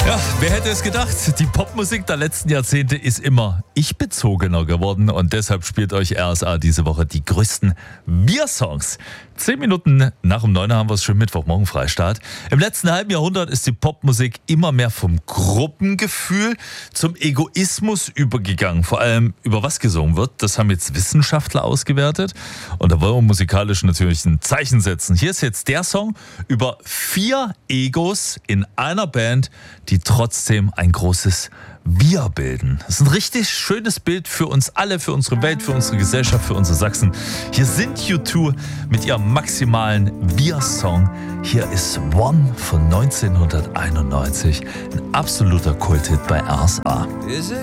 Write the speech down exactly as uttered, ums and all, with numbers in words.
Wer hätte es gedacht? Die Popmusik der letzten Jahrzehnte ist immer ich-bezogener geworden und deshalb spielt euch R S A diese Woche die größten Wir-Songs. Zehn Minuten nach um neun haben wir es schon Mittwochmorgen Freistart. Im letzten halben Jahrhundert ist die Popmusik immer mehr vom Gruppengefühl zum Egoismus übergegangen. Vor allem über was gesungen wird, das haben jetzt Wissenschaftler ausgewertet und da wollen wir musikalisch natürlich ein Zeichen setzen. Hier ist jetzt der Song über vier Egos in einer Band, die trotzdem ein großes Wir bilden. Das ist ein richtig schönes Bild für uns alle, für unsere Welt, für unsere Gesellschaft, für unsere Sachsen. Hier sind U zwei mit ihrem maximalen Wir-Song. Hier ist One von neunzehnhunderteinundneunzig, ein absoluter Kulthit bei R S A.